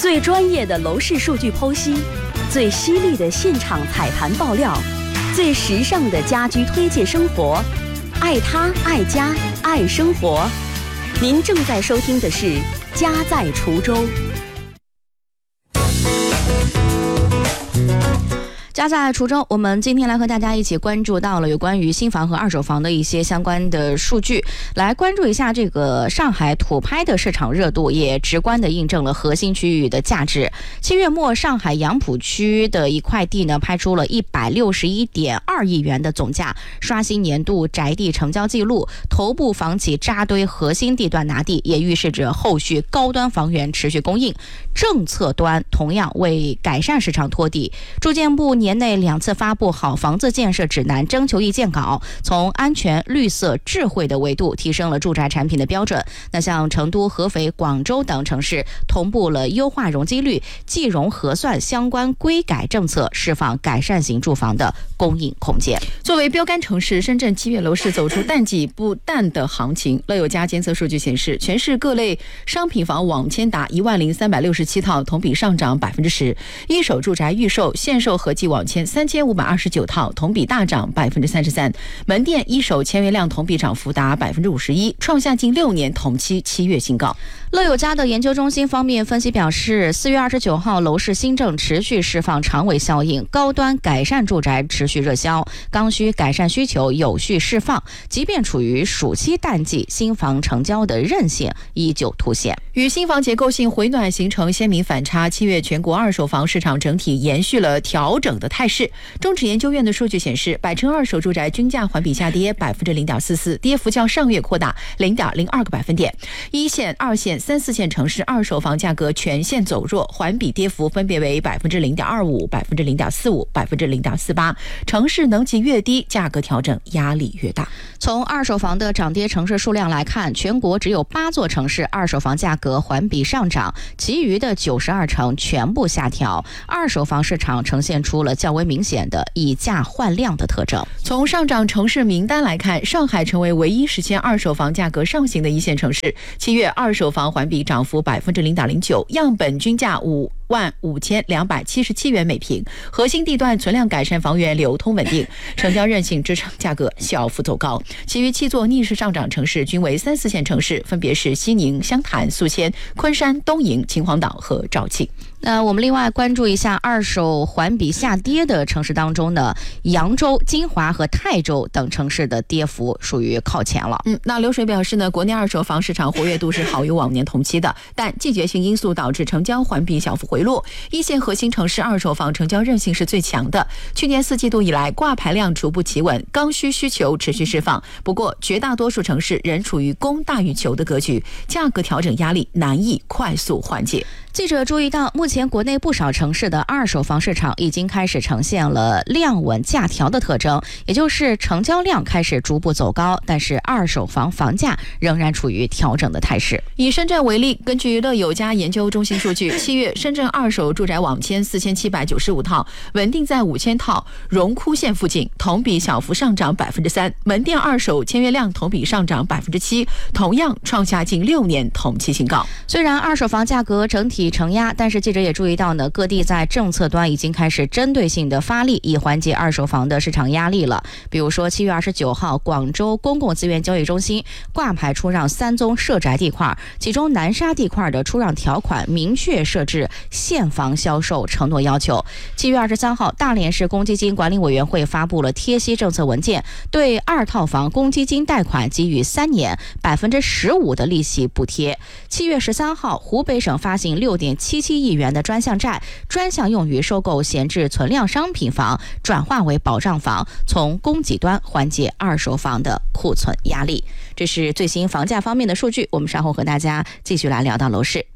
最专业的楼市数据剖析，最犀利的现场踩盘爆料，最时尚的家居推荐生活，爱他爱家爱生活。您正在收听的是《家在滁州》。家在滁州，我们今天来和大家一起关注到了有关于新房和二手房的一些相关的数据，来关注一下这个上海土拍的市场热度，也直观的印证了核心区域的价值。7月末，上海杨浦区的一块地呢，拍出了161.2亿元的总价，刷新年度宅地成交记录。头部房企扎堆核心地段拿地，也预示着后续高端房源持续供应。政策端同样为改善市场托底，住建部年内2次发布好房子建设指南征求意见稿，从安全、绿色、智慧的维度提升了住宅产品的标准。那像成都、合肥、广州等城市同步了优化容积率、计容核算相关规改政策，释放改善型住房的供应空间。 作为标杆城市，深圳7月楼市走出淡季不淡的行情。乐友家监测数据显示，全市各类商品房网签达10367套，同比上涨10%；一手住宅预售、限售合计网签3529套，同比大涨33%；门店一手签约量同比涨幅达51%，创下近6年同期7月新高。 乐友家的研究中心方面分析表示，4月29号楼市新政持续释放长尾效应，高端改善住宅持续热销，刚需改善需求有序释放。即便处于暑期淡季，新房成交的韧性依旧凸显。 与新房结构性回暖形成鲜明反差，7月全国二手房市场整体延续了调整的态势。中指研究院的数据显示，百城二手住宅均价环比下跌0.44%，跌幅较上月扩大0.02个百分点。1线、2线、3、4线城市二手房价格全线走弱，环比跌幅分别为0.25%、0.45%、0.48%。城市能级越低，价格调整压力越大。 从二手房的涨跌城市数量来看，全国只有8座城市二手房价格环比上涨，其余的92城全部下调。二手房市场呈现出了较为明显的以价换量的特征。 从上涨城市名单来看，上海成为唯一实现二手房价格上行的一线城市。7月二手房环比涨幅0.09%，样本均价55277元每平，核心地段存量改善房源流通稳定，成交韧性支撑价格小幅走高。其余7座逆势上涨城市均为3、4线城市，分别是西宁、湘潭、宿迁、昆山、东营、秦皇岛和肇庆。 那我们另外关注一下二手环比下跌的城市当中呢，扬州、金华和泰州等城市的跌幅属于靠前了。 那流水表示呢，国内二手房市场活跃度是好于往年同期的，但季节性因素导致成交环比小幅回落。一线核心城市二手房成交韧性是最强的，去年4季度以来挂牌量逐步企稳，刚需需求持续释放。不过绝大多数城市仍处于供大于求的格局，价格调整压力难以快速缓解。 记者注意到，目前国内不少城市的二手房市场已经开始呈现了量稳价调的特征，也就是成交量开始逐步走高，但是二手房房价仍然处于调整的态势。 以深圳为例，根据乐友家研究中心数据，7月深圳二手住宅网签4795套，稳定在5000套荣枯线附近，同比小幅上涨3%，门店二手签约量同比上涨7%，同样创下近6年同期新高。 虽然二手房价格整体承压，但是记者也注意到呢，各地在政策端已经开始针对性的发力，以缓解二手房的市场压力了。比如说7月29号，广州公共资源交易中心挂牌出让3宗涉宅地块，其中南沙地块的出让条款明确设置现房销售承诺要求。7月23号，大连市公积金管理委员会发布了贴息政策文件，对2套房公积金贷款给予3年15%的利息补贴。7月13号，湖北省发行6.77亿元的专项债，专项用于收购闲置存量商品房，转化为保障房，从供给端缓解二手房的库存压力。这是最新房价方面的数据，我们稍后和大家继续来聊到楼市。